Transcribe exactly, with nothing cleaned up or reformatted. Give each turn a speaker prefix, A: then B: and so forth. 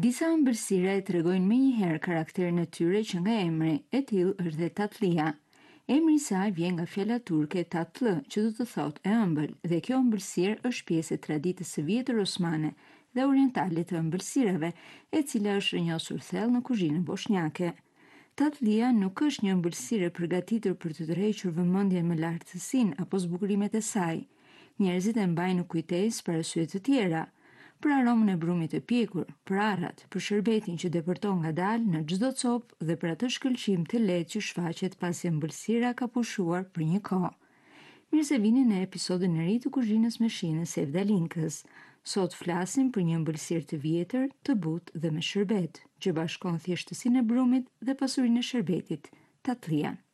A: Disa ëmbëlsira e tregojnë menjëherë karakterin e tyre që nga emri, e tillë është dhe Tatlia. Emri i saj vjen nga fjala turke tatlı, që do të thotë e ëmbël, dhe kjo ëmbëlsirë është pjesë e traditës së vjetër osmane dhe orientale të ëmbëlsirave, e cila është rrënjosur thellë në kuzhinën bosnjake. Tatlia nuk është një ëmbëlsirë e përgatitur për të tërhequr vëmendjen me lartësinë apo zbukurimet e saj. Njerëzit e mbajnë në kujtesë për arsye të tjera, për aromën e brumit të pjekur, për arrat, për shërbetin që depërton ngadalë në çdo copë dhe për atë shkëlqim të lehtë që shfaqet pasi ëmbëlsira ka pushuar për një kohë. Mirë se vini në episodin e ri të kuzhinës me shine Sevdalinkës. Sot flasim për një ëmbëlsirë të vjetër, të butë dhe me shërbet, që bashkon thjeshtësinë e brumit dhe pasurinë e shërbetit, Tatlia.